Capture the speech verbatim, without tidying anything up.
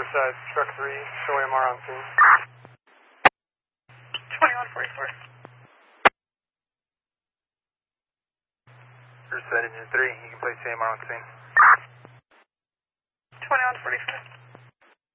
Riverside, truck three, show A M R on scene. twenty-one forty-four. Riverside, engine three, you can place A M R on scene. twenty-one forty-four.